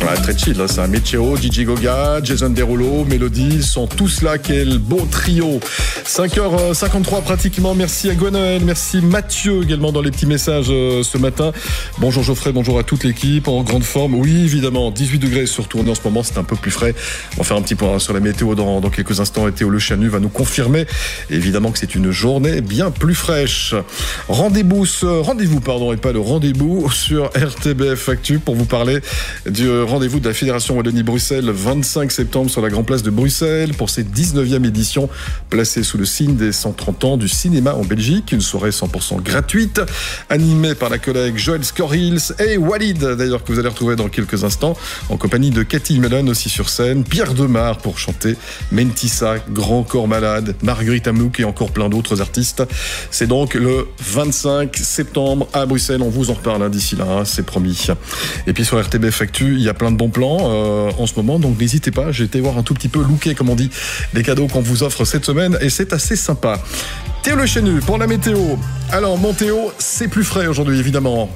Ouais, très chill, là, c'est un Meteo, Gigi Goga, Jason Derulo, Mélodie, sont tous là, quel beau trio. 5h53 pratiquement, merci à Gwenaël, merci Mathieu également dans les petits messages ce matin. Bonjour Geoffrey, bonjour à toute l'équipe, en grande forme, oui évidemment, 18 degrés sur Tournai en ce moment, c'est un peu plus frais. On va faire un petit point sur la météo dans quelques instants, et Théo Le Chanu va nous confirmer évidemment que c'est une journée bien plus fraîche. Rendez-vous, et pas le rendez-vous sur RTBF Actu pour vous parler du rendez-vous de la Fédération Wallonie-Bruxelles 25 septembre sur la Grande Place de Bruxelles pour cette 19e édition placée sous le signe des 130 ans du cinéma en Belgique. Une soirée 100% gratuite animée par la collègue Joël Scorhils et Walid d'ailleurs que vous allez retrouver dans quelques instants en compagnie de Cathy Mellon aussi sur scène, Pierre Demar pour chanter, Mentissa, Grand Corps Malade, Marguerite Hamouk et encore plein d'autres artistes. C'est donc le 25 septembre à Bruxelles, on vous en reparle d'ici là, c'est promis. Et puis sur RTBF Actu, il y a plein de bons plans en ce moment, donc n'hésitez pas, j'ai été voir un tout petit peu looké, comme on dit, les cadeaux qu'on vous offre cette semaine, et c'est assez sympa. Théo Le Chanu pour la météo. Alors, mon Théo, c'est plus frais aujourd'hui, évidemment.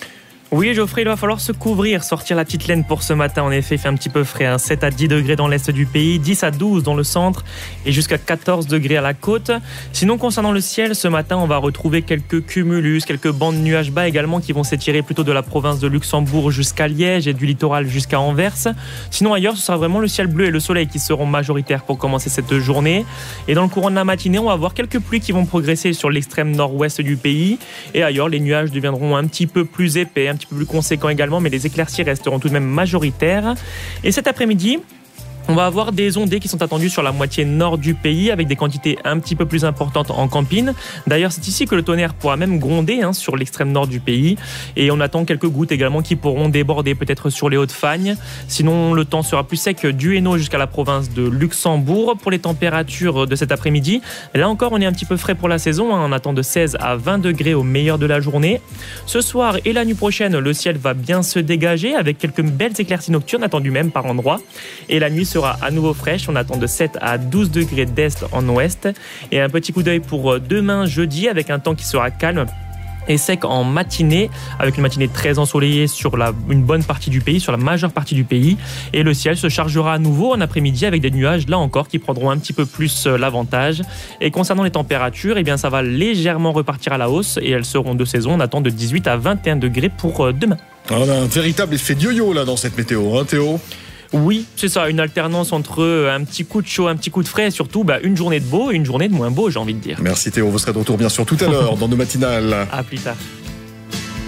Oui, Geoffrey, il va falloir se couvrir, sortir la petite laine pour ce matin. En effet, il fait un petit peu frais, 7 à 10 degrés dans l'est du pays, 10 à 12 dans le centre et jusqu'à 14 degrés à la côte. Sinon, concernant le ciel, ce matin, on va retrouver quelques cumulus, quelques bancs de nuages bas également qui vont s'étirer plutôt de la province de Luxembourg jusqu'à Liège et du littoral jusqu'à Anvers. Sinon, ailleurs, ce sera vraiment le ciel bleu et le soleil qui seront majoritaires pour commencer cette journée. Et dans le courant de la matinée, on va avoir quelques pluies qui vont progresser sur l'extrême nord-ouest du pays. Et ailleurs, les nuages deviendront un petit peu plus épais, un petit peu plus conséquent également, mais les éclaircies resteront tout de même majoritaires. Et cet après-midi, on va avoir des ondées qui sont attendues sur la moitié nord du pays avec des quantités un petit peu plus importantes en campine. D'ailleurs, c'est ici que le tonnerre pourra même gronder sur l'extrême nord du pays. Et on attend quelques gouttes également qui pourront déborder peut-être sur les Hauts-de-Fagne. Sinon, le temps sera plus sec du Hainaut jusqu'à la province de Luxembourg. Pour les températures de cet après-midi, là encore, on est un petit peu frais pour la saison. On attend de 16 à 20 degrés au meilleur de la journée. Ce soir et la nuit prochaine, le ciel va bien se dégager avec quelques belles éclaircies nocturnes attendues même par endroits. Et la nuit sera à nouveau fraîche, on attend de 7 à 12 degrés d'est en ouest. Et un petit coup d'œil pour demain jeudi avec un temps qui sera calme et sec en matinée, avec une matinée très ensoleillée sur une bonne partie du pays, sur la majeure partie du pays. Et le ciel se chargera à nouveau en après-midi avec des nuages, là encore, qui prendront un petit peu plus l'avantage. Et concernant les températures, eh bien, ça va légèrement repartir à la hausse et elles seront de saison. On attend de 18 à 21 degrés pour demain. On a un véritable effet de yo-yo là dans cette météo, Théo ? Oui, c'est ça, une alternance entre un petit coup de chaud, un petit coup de frais et surtout une journée de beau et une journée de moins beau, j'ai envie de dire. Merci Théo, vous serez de retour bien sûr tout à l'heure dans nos matinales. À plus tard.